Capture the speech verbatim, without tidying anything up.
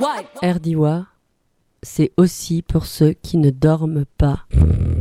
Erdiwa, c'est aussi pour ceux qui ne dorment pas.